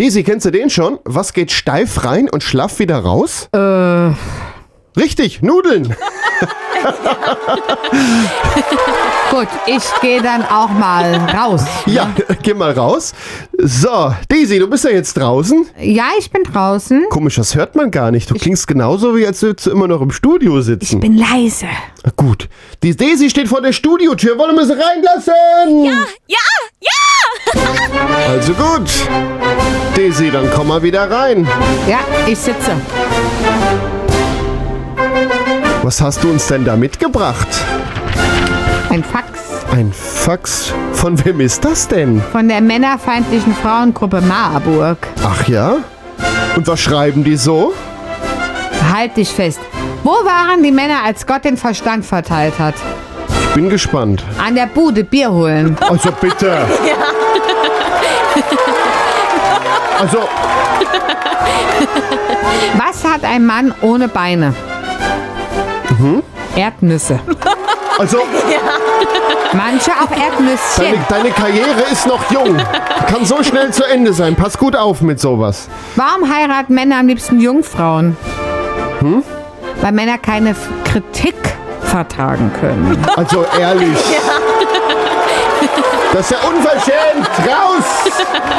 Daisy, kennst du den schon? Was geht steif rein und schlaff wieder raus? Richtig, Nudeln. Gut, ich gehe dann auch mal raus. Ja, geh mal raus. So, Daisy, du bist ja jetzt draußen. Ja, ich bin draußen. Komisch, das hört man gar nicht. Du klingst genauso, wie als würdest du immer noch im Studio sitzen. Ich bin leise. Gut. Die Daisy steht vor der Studiotür. Wollen wir sie reinlassen? Ja! Also gut. Daisy, dann komm mal wieder rein. Ja, ich sitze. Was hast du uns denn da mitgebracht? Ein Fax Ein Fax? Von wem ist das denn? von der männerfeindlichen Frauengruppe Marburg. Ach ja? Und was schreiben die so? Halt dich fest. Wo waren die Männer, als Gott den Verstand verteilt hat? Ich bin gespannt. An der Bude Bier holen. Also bitte. Also, Was hat ein Mann ohne Beine? Erdnüsse. also Manche auch Erdnüsschen. deine Karriere ist noch jung. Kann so schnell zu Ende sein. Pass gut auf mit sowas. Warum heiraten Männer am liebsten Jungfrauen? Weil Männer keine Kritik vertragen können. Also ehrlich. Das ist ja unverschämt. Raus!